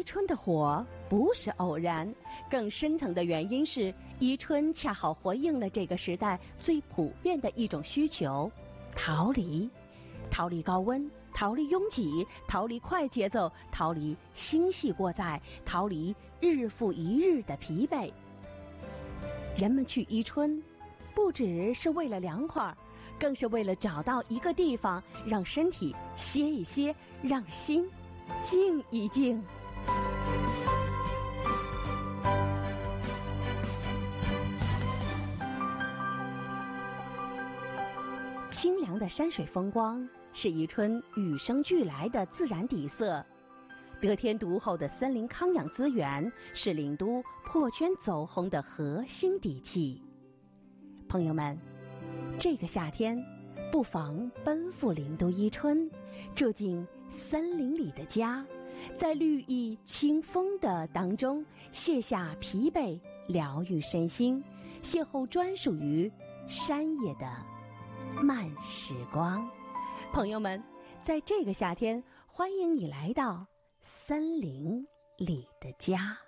春的火不是偶然，更深层的原因是伊春恰好回应了这个时代最普遍的一种需求：逃离。逃离高温，逃离拥挤，逃离快节奏，逃离星系过载，逃离日复一日的疲惫。人们去伊春，不只是为了凉快，更是为了找到一个地方，让身体歇一歇，让心静一静。清凉的山水风光是伊春与生俱来的自然底色，得天独厚的森林康养资源是灵都破圈走红的核心底气。朋友们，这个夏天不妨奔赴灵都伊春，住进森林里的家，在绿意清风的当中卸下疲惫，疗愈身心，邂逅专属于山野的慢时光。朋友们，在这个夏天，欢迎你来到森林里的家。